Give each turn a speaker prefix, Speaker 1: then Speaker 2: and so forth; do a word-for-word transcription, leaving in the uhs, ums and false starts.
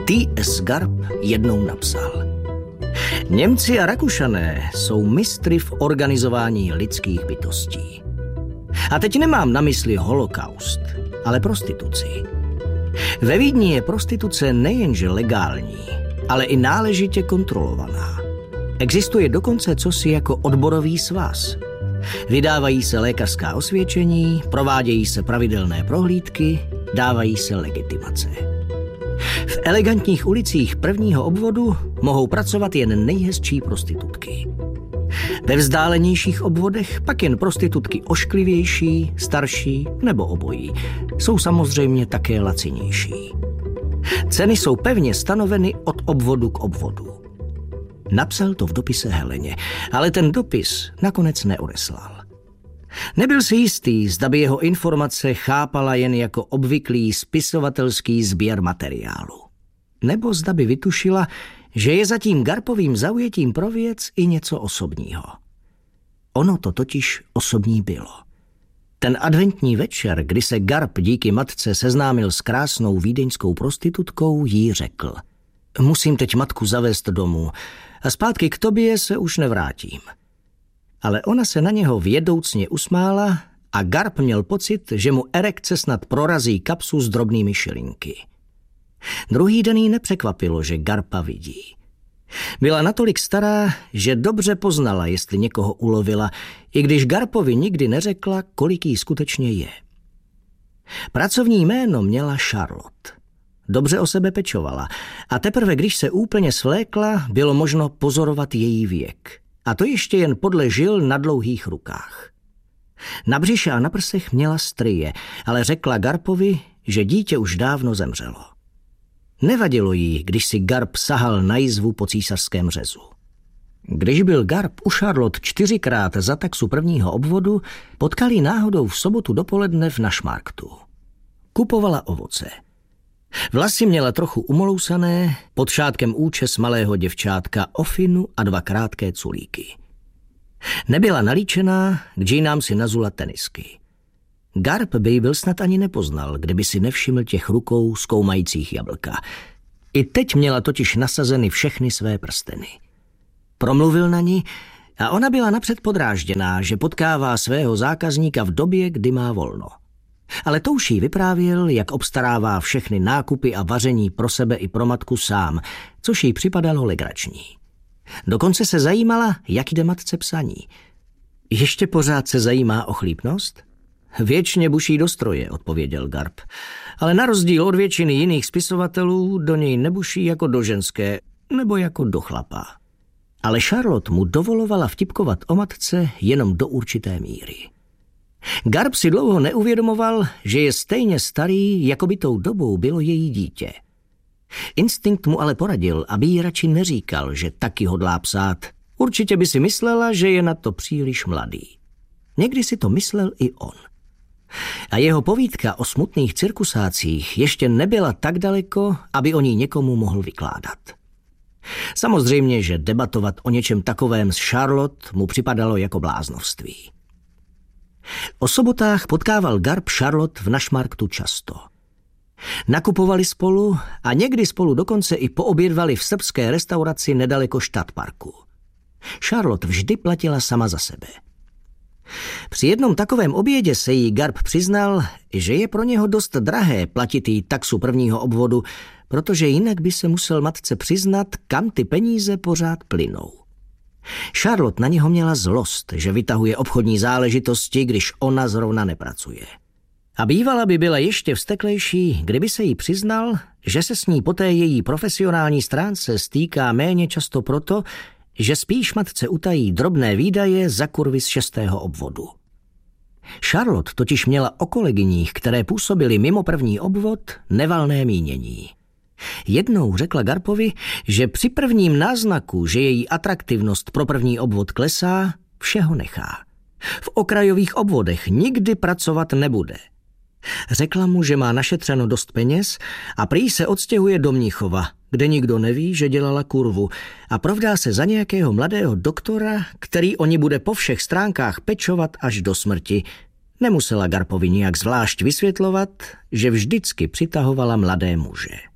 Speaker 1: T S. Garp jednou napsal: Němci a Rakušané jsou mistry v organizování lidských bytostí. A teď nemám na mysli holokaust, ale prostituci. Ve Vídni je prostituce nejenže legální, ale i náležitě kontrolovaná. Existuje dokonce cosi jako odborový svaz. Vydávají se lékařská osvědčení, provádějí se pravidelné prohlídky, dávají se legitimace. V elegantních ulicích prvního obvodu mohou pracovat jen nejhezčí prostitutky. Ve vzdálenějších obvodech pak jen prostitutky ošklivější, starší nebo obojí. Jsou samozřejmě také lacinější. Ceny jsou pevně stanoveny od obvodu k obvodu. Napsal to v dopise Heleně, ale ten dopis nakonec neodeslal. Nebyl si jistý, zda by jeho informace chápala jen jako obvyklý spisovatelský sběr materiálu. Nebo zda by vytušila, že je za tím Garpovým zaujetím pro věc i něco osobního. Ono to totiž osobní bylo. Ten adventní večer, kdy se Garp díky matce seznámil s krásnou vídeňskou prostitutkou, jí řekl: Musím teď matku zavést domů a zpátky k tobě se už nevrátím. Ale ona se na něho vědoucně usmála a Garp měl pocit, že mu erekce snad prorazí kapsu s drobnými šilinky. Druhý den jí nepřekvapilo, že Garpa vidí. Byla natolik stará, že dobře poznala, jestli někoho ulovila, i když Garpovi nikdy neřekla, kolik jí skutečně je. Pracovní jméno měla Charlotte. Dobře o sebe pečovala a teprve když se úplně svlékla, bylo možno pozorovat její věk. A to ještě jen podle žil na dlouhých rukách. Na břiše a na prsech měla stryje, ale řekla Garpovi, že dítě už dávno zemřelo. Nevadilo jí, když si Garp sahal na jizvu po císařském řezu. Když byl Garp u Charlotte čtyřikrát za taxu prvního obvodu, potkal ji náhodou v sobotu dopoledne v Našmarktu. Kupovala ovoce. Vlasy měla trochu umolousané, pod šátkem účes malého děvčátka, ofinu a dva krátké culíky. Nebyla nalíčená, k džínám si nazula tenisky. Garp by ji byl snad ani nepoznal, kdyby si nevšiml těch rukou zkoumajících jablka. I teď měla totiž nasazeny všechny své prsteny. Promluvil na ní a ona byla napřed podrážděná, že potkává svého zákazníka v době, kdy má volno. Ale to už jí vyprávěl, jak obstarává všechny nákupy a vaření pro sebe i pro matku sám, což jí připadalo legrační. Dokonce se zajímala, jak jde matce psaní. Ještě pořád se zajímá o chlípnost? Věčně buší do stroje, odpověděl Garp. Ale na rozdíl od většiny jiných spisovatelů do něj nebuší jako do ženské, nebo jako do chlapa. Ale Charlotte mu dovolovala vtipkovat o matce jenom do určité míry. Garp si dlouho neuvědomoval, že je stejně starý, jako by tou dobou bylo její dítě. Instinkt mu ale poradil, aby jí radši neříkal, že taky hodlá psát. Určitě by si myslela, že je na to příliš mladý. Někdy si to myslel i on. A jeho povídka o smutných cirkusácích ještě nebyla tak daleko, aby o ní někomu mohl vykládat. Samozřejmě, že debatovat o něčem takovém s Charlotte mu připadalo jako bláznovství. O sobotách potkával Garp Charlotte v Našmarktu často. Nakupovali spolu a někdy spolu dokonce i poobědvali v srbské restauraci nedaleko Stadtparku. Charlotte vždy platila sama za sebe. Při jednom takovém obědě se jí Garp přiznal, že je pro něho dost drahé platit jí taxu prvního obvodu, protože jinak by se musel matce přiznat, kam ty peníze pořád plynou. Charlotte na něho měla zlost, že vytahuje obchodní záležitosti, když ona zrovna nepracuje. A bývala by byla ještě vzteklejší, kdyby se jí přiznal, že se s ní po té její profesionální stránce stýká méně často proto, že spíš matce utají drobné výdaje za kurvy z šestého obvodu. Charlotte totiž měla o kolegyních, které působily mimo první obvod, nevalné mínění. Jednou řekla Garpovi, že při prvním náznaku, že její atraktivnost pro první obvod klesá, všeho nechá. V okrajových obvodech nikdy pracovat nebude. Řekla mu, že má našetřeno dost peněz a prý se odstěhuje do Mnichova, kde nikdo neví, že dělala kurvu, a provdá se za nějakého mladého doktora, který o ní bude po všech stránkách pečovat až do smrti. Nemusela Garpovi nijak zvlášť vysvětlovat, že vždycky přitahovala mladé muže.